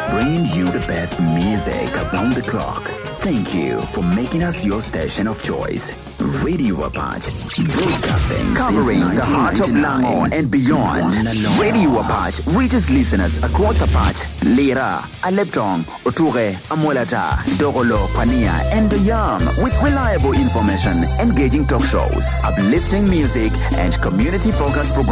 bringing you the best music around the clock. Thank you for making us your station of choice. Radio Apache, broadcasting covering the heart of Lango and beyond. Radio Apache reaches listeners across Apache, Lira, Aleptong, Oture, Amolata, Dogolo, Pania, and Yam with reliable information, engaging talk shows, uplifting music, and community-focused programs.